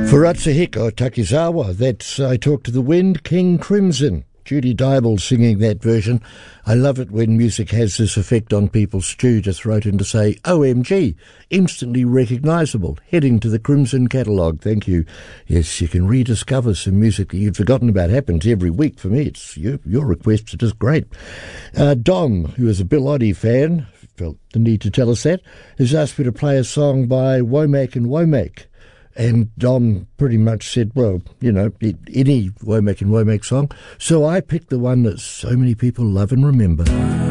For Atsuhiko Takizawa, that's I Talk to the Wind, King Crimson. Judy Dybel singing that version. I love it when music has this effect on people. Stu just wrote in to say, OMG, instantly recognisable, heading to the Crimson catalogue. Thank you. Yes, you can rediscover some music that you'd forgotten about. Happens every week for me. It's your requests are just great. Dom, who is a Bill Oddie fan, felt the need to tell us that, has asked me to play a song by Womack and Womack. And Dom pretty much said, well, you know, any Womack and Womack song. So I picked the one that so many people love and remember.